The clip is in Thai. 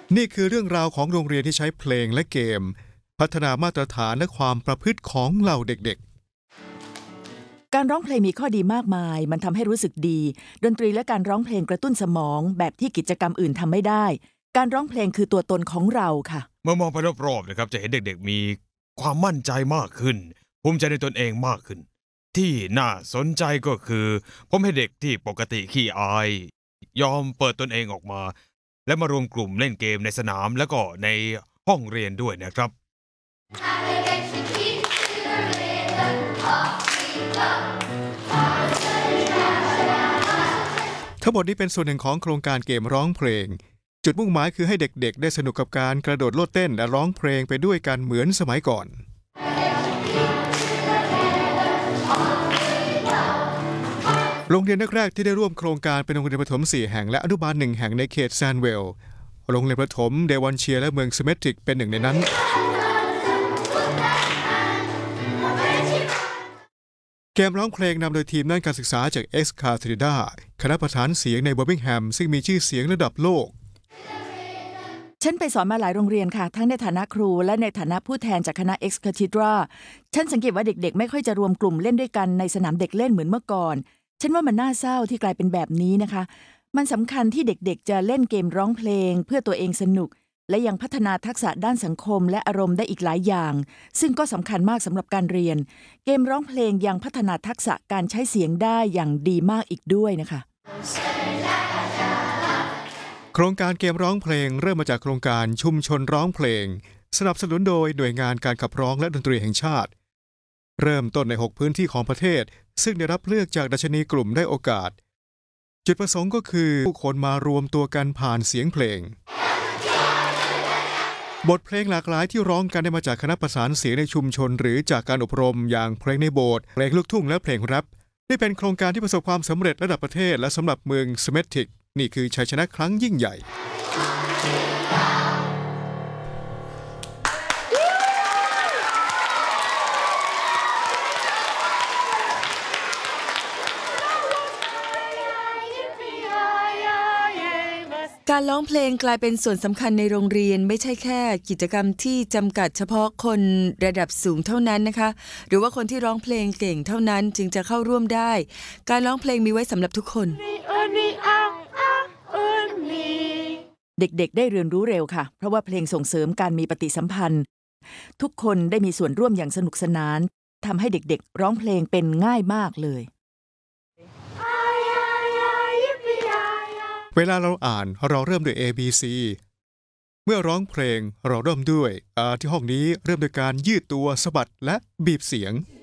นี่คือเรื่องราวของโรงเรียนที่ใช้เพลงและเกมพัฒนามาตรฐานและความประพฤติของเหล่าเด็กการร้องเพลงมีข้อดีมากมายมันทำให้รู้สึกดีดนตรีและการร้องเพลงกระตุ้นสมองแบบที่กิจกรรมอื่นทำไม่ได้การร้องเพลงคือตัวตนของเราค่ะเมื่อมองไปรอบๆนะครับจะเห็นเด็กๆมีความมั่นใจมากขึ้นภูมิใจในตนเองมากขึ้นที่น่าสนใจก็คือผมให้เด็กที่ปกติขี้อายยอมเปิดตนเองออกมาและมารวมกลุ่มเล่นเกมในสนามและก็ในห้องเรียนด้วยนะครับๆทั้งหมดนี้เป็นส่วนหนึ่งของโครงการเกมร้องเพลงจุดมุ่งหมายคือให้เด็กๆได้สนุกกับการกระโดดโลดเต้นและร้องเพลงไปด้วยกันเหมือนสมัยก่อนโรงเรียนแรกๆที่ได้ร่วมโครงการเป็นโรงเรียนประถม4แห่งและอนุบาล1แห่งในเขตแซนเวลล์โรงเรียนประถมเดวอนเชียร์และเมืองสเมทริกเป็นหนึ่งในนั้นเกมร้องเพลงนำโดยทีมด้านการศึกษาจากเอ็กซ์คาทริดาคณะประธานเสียงในเบอร์มิงแฮมซึ่งมีชื่อเสียงระดับโลกฉันไปสอนมาหลายโรงเรียนค่ะทั้งในฐานะครูและในฐานะผู้แทนจากคณะ X Cathedra ฉันสังเกตว่าเด็กๆไม่ค่อยจะรวมกลุ่มเล่นด้วยกันในสนามเด็กเล่นเหมือนเมื่อก่อนฉันว่ามันน่าเศร้าที่กลายเป็นแบบนี้นะคะมันสำคัญที่เด็กๆจะเล่นเกมร้องเพลงเพื่อตัวเองสนุกและยังพัฒนาทักษะด้านสังคมและอารมณ์ได้อีกหลายอย่างซึ่งก็สำคัญมากสำหรับการเรียนเกมร้องเพลงยังพัฒนาทักษะการใช้เสียงได้อย่างดีมากอีกด้วยนะคะโครงการเกมร้องเพลงเริ่มมาจากโครงการชุมชนร้องเพลงสนับสนุนโดยหน่วยงานการขับร้องและดนตรีแห่งชาติเริ่มต้นใน6พื้นที่ของประเทศซึ่งได้รับเลือกจากดัชนีกลุ่มได้โอกาสจุดประสงค์ก็คือผู้คนมารวมตัวกันผ่านเสียงเพลงบทเพลงหลากหลายที่ร้องกันได้มาจากคณะประสานเสียงในชุมชนหรือจากการอบรมอย่างเพลงในโบสถ์เพลงลูกทุ่งและเพลงแรปนี่เป็นโครงการที่ประสบความสำเร็จระดับประเทศและสำหรับเมืองสเมทริกนี่คือชัยชนะครั้งยิ่งใหญ่การร้องเพลงกลายเป็นส่วนสำคัญในโรงเรียนไม่ใช่แค่กิจกรรมที่จำกัดเฉพาะคนระดับสูงเท่านั้นนะคะหรือว่าคนที่ร้องเพลงเก่งเท่านั้นจึงจะเข้าร่วมได้การร้องเพลงมีไว้สำหรับทุกคนเด็กๆได้เรียนรู้เร็วค่ะเพราะว่าเพลงส่งเสริมการมีปฏิสัมพันธ์ทุกคนได้มีส่วนร่วมอย่างสนุกสนานทำให้เด็กๆร้องเพลงเป็นง่ายมากเลยเวลาเราอ่านเราเริ่มด้วย A B C เมื่อร้องเพลงเราเริ่มด้วยที่ห้องนี้เริ่มด้วยการยืดตัวสะบัดและบีบเสียง